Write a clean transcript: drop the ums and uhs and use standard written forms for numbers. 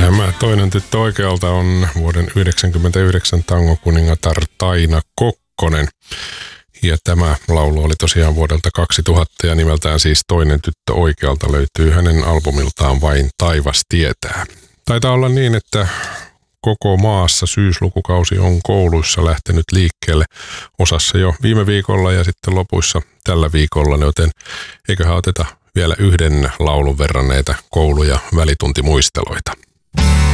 Tämä toinen tyttö oikealta on vuoden 1999 tangokuningatar Taina Kokkonen. Ja tämä laulu oli tosiaan vuodelta 2000 ja nimeltään siis Toinen tyttö oikealta löytyy hänen albumiltaan Vain taivas tietää. Taitaa olla niin, että koko maassa syyslukukausi on kouluissa lähtenyt liikkeelle, osassa jo viime viikolla ja sitten lopuissa tällä viikolla, joten eiköhän oteta vielä yhden laulun verran näitä koulu- ja välituntimuisteloita.